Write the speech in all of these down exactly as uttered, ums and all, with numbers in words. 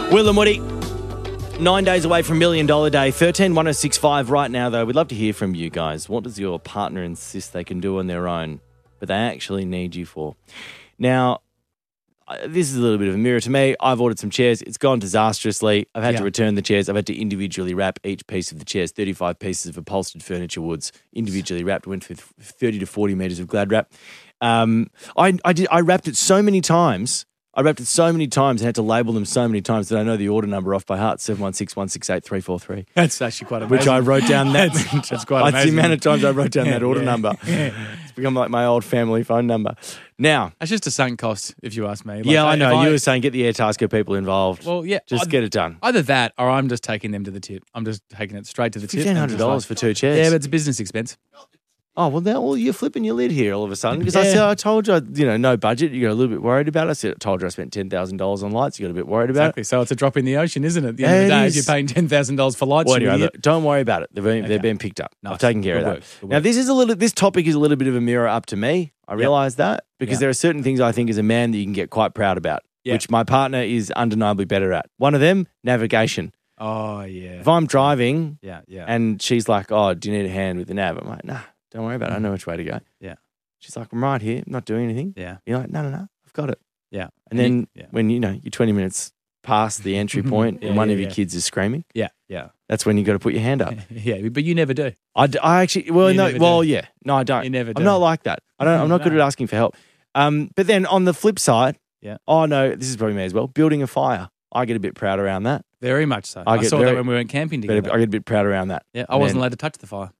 Will and Woody, nine days away from Million Dollar Day. thirteen one oh six five right now, though. We'd love to hear from you guys. What does your partner insist they can do on their own, but they actually need you for? Now, this is a little bit of a mirror to me. I've ordered some chairs. It's gone disastrously. I've had Yeah. to return the chairs. I've had to individually wrap each piece of the chairs, thirty-five pieces of upholstered furniture woods, individually wrapped. Went for thirty to forty metres of Glad wrap. Um, I, I, did, I wrapped it so many times. I wrapped it so many times and had to label them so many times that I know the order number off by heart, seven one six, one six eight, three four three. That's actually quite amazing. Which I wrote down that. that's, that's quite That's amazing. the amount of times I wrote down that order Yeah. number. It's become like my old family phone number. Now, That's just a sunk cost, if you ask me. Like, yeah, I if know. You were saying get the Airtasker people involved. Well, yeah. Just I'd- get it done. Either that or I'm just taking them to the tip. I'm just taking it straight to the tip. fifteen hundred dollars for two chairs. Yeah, but it's a business expense. Oh, well, now well, you're flipping your lid here all of a sudden because I Yeah. said I told you, you know, no budget. You got a little bit worried about it. I said I told you I spent ten thousand dollars on lights. You got a bit worried about Exactly. So it's a drop in the ocean, isn't it? At the Yeah, end of the it day, is. if you're paying ten thousand dollars for lights, it. Well, you anyway, idiot. look, don't worry about it. They've been, they've Okay. been picked up. Nice. I've taken care Good of that. work. Good Now, work. this is a little. This topic is a little bit of a mirror up to me. I realise that because Yeah. there are certain things I think as a man that you can get quite proud about, Yeah. which my partner is undeniably better at. One of them, navigation. Oh, yeah. If I'm driving Yeah, yeah. and she's like, "Oh, do you need a hand with the nav?" I'm like, "Nah, don't worry about it. I know which way to go." Yeah. She's like, "I'm right here. I'm not doing anything." yeah. You're like, "No, no, no. I've got it." Yeah. And then yeah. when, you know, you're twenty minutes past the entry point Yeah, and one yeah, of your yeah. kids is screaming, Yeah, yeah. that's when you got to put your hand up. Yeah, but you never do. I, d- I actually, well, You no, never well, do. yeah. No, I don't. You never do. I'm not like that. I don't, I'm not good No. at asking for help. Um, but then on the flip side, Yeah. oh, no, this is probably me as well. Building a fire. I get a bit proud around that. Very much so. I I, get saw very- that when we went camping But together. I get a bit proud around that. yeah, I And wasn't then- allowed to touch the fire.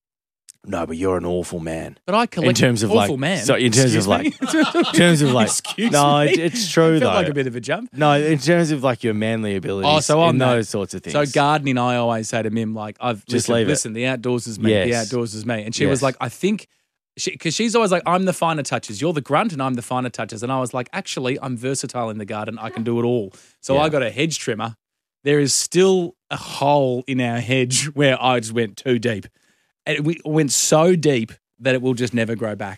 No, but you're an awful man. But I collect In terms of awful like, man. so in terms of Excuse like, me? in terms of like, Excuse no, me? it, it's true I though. felt like a bit of a jump. No, in terms of like your manly abilities. Oh, so on in that. those sorts of things. So gardening, I always say to Mim, like, I've Just listen, leave it. listen, the outdoors is me, the Yes. outdoors is me. And she Yes. was like, I think, because she's always like, I'm the finer touches. You're the grunt and I'm the finer touches. And I was like, actually, I'm versatile in the garden. I can do it all. So Yeah. I got a hedge trimmer. There is still a hole in our hedge where I just went too deep. And we went so deep that it will just never grow back.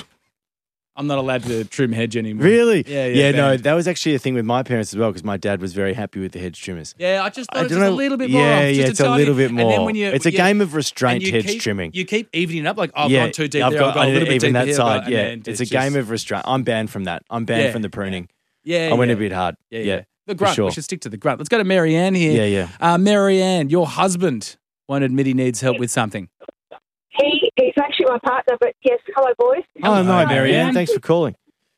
I'm not allowed to trim hedge anymore. Really? Yeah, yeah, Yeah, no, banned. that was actually a thing with my parents as well because my dad was very happy with the hedge trimmers. Yeah, I just thought I it was don't just a know- little bit more. Yeah, off, just yeah, it's a tiny- little bit And then more. when you, It's a yeah, game of and restraint you hedge keep, trimming. You keep evening up, like, oh, I've yeah, gone too deep I've there, got, I'll go a I little did bit even deeper that here, side. but- Yeah, and it's a just- game of restraint. I'm banned from that. I'm banned Yeah, from the pruning. Yeah, I went yeah. a bit hard. Yeah, Yeah, yeah. The grunt. sure. We should stick to the grunt. Let's go to Marianne here. Yeah, yeah. Uh, Marianne, your husband won't admit he needs help with something. He is actually my partner, but yes, hello, boys. Oh, no, Hello, Marianne. Marianne. Thanks for calling.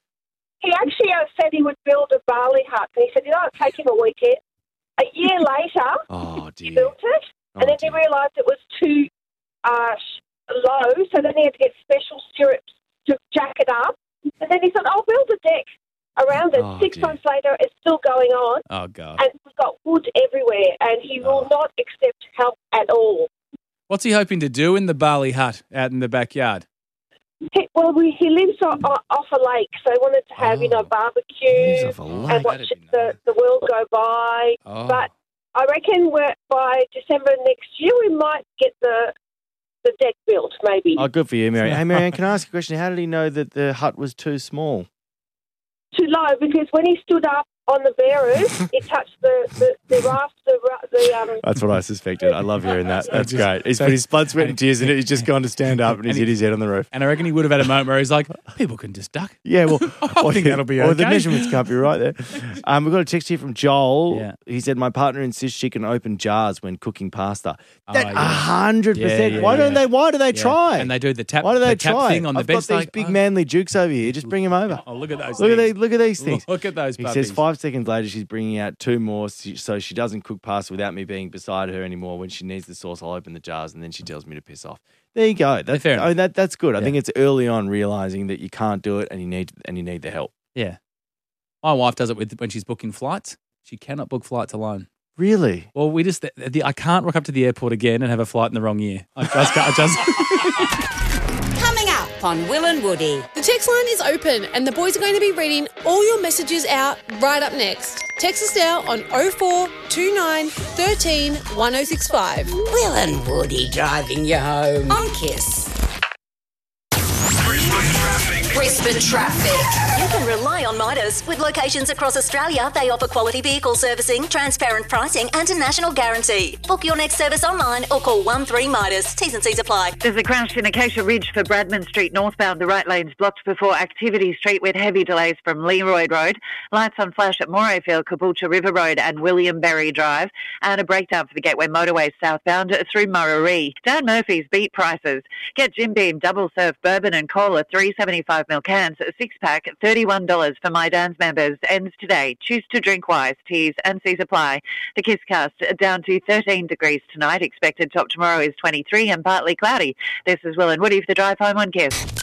He actually uh, said he would build a barley hut, and he said, you know, it'd take him a weekend. A year later, Oh, he dear. built it, Oh, and then he dear. realised it was too uh, sh- low, so then he had to get special stirrups to jack it up. And then he thought, I'll build a deck around it. Oh, Six dear. months later, it's still going on, Oh, God. and we've got wood everywhere, and he will Oh. not accept help at all. What's he hoping to do in the barley hut out in the backyard? He, well, we, he lives o- o- off a lake, so he wanted to have, you know, Oh. barbecue Lives off a lake. and watch That'd be the, nice. the world go by. Oh. But I reckon we're, by December next year, we might get the the deck built, maybe. Oh, good for you, Marianne. Hey, Marianne, can I ask a question? How did he know that the hut was too small? Too low, because when he stood up on the bearers, it touched the, the, the raft, the, ra- the um, That's what I suspected. I love hearing that. That's just- great. He's so- put his blood, sweat, and tears in it. He's just gone to stand up and he's And he- hit his head on the roof. And I reckon he would have had a moment where he's like, people can just duck. Yeah, well, I think that'll be Or the okay. measurements can't be right there. Um, we've got a text here from Joel. Yeah. He said, my partner insists she can open jars when cooking pasta. That Oh, a yeah. hundred percent. Yeah, Why yeah, don't yeah. they? Why do they Yeah. try? And they do the tap, Why do they the tap try? thing on the I've bed. got these like, big oh, manly jukes over here. Just bring them over. Oh, look at those Look at things. these. Look at these things. Look at those He puppies. says five seconds later she's bringing out two more, so she doesn't cook pasta without me being beside her anymore. When she needs the sauce, I'll open the jars, and then she tells me to piss off. There you go. That's fair enough. oh, that, that's good. I Yeah. think it's early on realizing that you can't do it and you need and you need the help. Yeah. My wife does it with when she's booking flights. She cannot book flights alone. Really? Well, we just, the, the, I can't rock up to the airport again and have a flight in the wrong year. I just, I just. Coming up on Will and Woody. The text line is open and the boys are going to be reading all your messages out right up next. Text us now on oh four two nine one three one oh six five. Will and Woody driving you home on Kiss. Brisbane traffic. Brisbane for traffic. You can rely on Midas. With locations across Australia, they offer quality vehicle servicing, transparent pricing and a national guarantee. Book your next service online or call one three Midas. T's and C's apply. There's a crash in Acacia Ridge for Bradman Street northbound. The right lane's blocked before Activity Street with heavy delays from Leroy Road. Lights on flash at Morayfield, Caboolture River Road and William Berry Drive. And a breakdown for the Gateway Motorway southbound through Murray. Dan Murphy's beat prices. Get Jim Beam double serve bourbon and cola three seventy-five mil cans, six pack, thirty-one dollars for My Dan's members. Ends today. Choose to drink wise. T's and C's apply. The Kisscast down to thirteen degrees tonight. Expected top tomorrow is twenty-three and partly cloudy. This is Will and Woody for the drive home on Kiss.